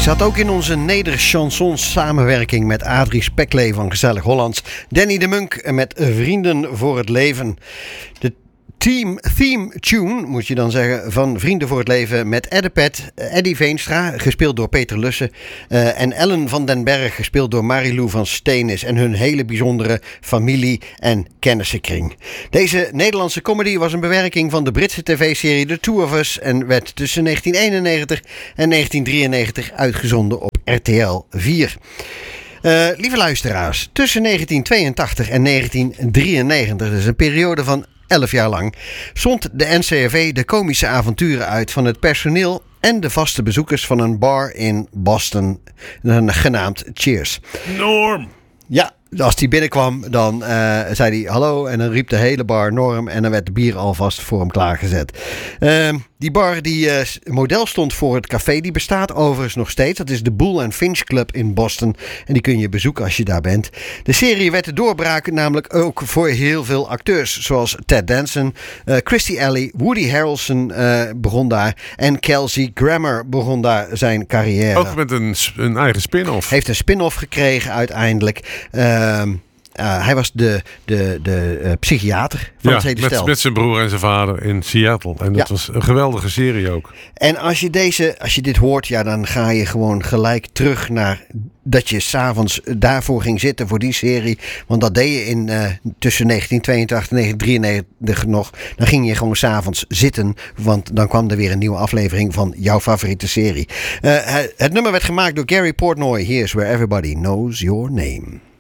Zat ook in onze Neder-chansons samenwerking met Adrie Speklee van Gezellig Hollands. Danny de Munk met Vrienden voor het Leven. De theme tune, moet je dan zeggen, van Vrienden voor het Leven met Eddepet, Eddie Veenstra, gespeeld door Peter Lussen, en Ellen van den Berg, gespeeld door Marilou van Steenis en hun hele bijzondere familie- en kennissenkring. Deze Nederlandse comedy was een bewerking van de Britse tv-serie The Two of Us en werd tussen 1991 en 1993 uitgezonden op RTL 4. Lieve luisteraars, tussen 1982 en 1993, dus een periode van 11 jaar lang, zond de NCRV de komische avonturen uit van het personeel en de vaste bezoekers van een bar in Boston, genaamd Cheers. Norm! Ja, als die binnenkwam, dan zei hij hallo en dan riep de hele bar Norm en dan werd de bier alvast voor hem klaargezet. Die bar die model stond voor het café, die bestaat overigens nog steeds. Dat is de Bull and Finch Club in Boston en die kun je bezoeken als je daar bent. De serie werd de doorbraak namelijk ook voor heel veel acteurs, zoals Ted Danson, Christy Alley, Woody Harrelson begon daar en Kelsey Grammer begon daar zijn carrière. Ook met een eigen spin-off. Heeft een spin-off gekregen uiteindelijk. Hij was de psychiater van het hele stel. Met zijn broer en zijn vader in Seattle. En dat was een geweldige serie ook. En als je dit hoort, ja, dan ga je gewoon gelijk terug naar dat je 's avonds daarvoor ging zitten voor die serie. Want dat deed je in tussen 1982 en 1993 nog. Dan ging je gewoon 's avonds zitten, want dan kwam er weer een nieuwe aflevering van jouw favoriete serie. Het nummer werd gemaakt door Gary Portnoy. Here's Where Everybody Knows Your Name.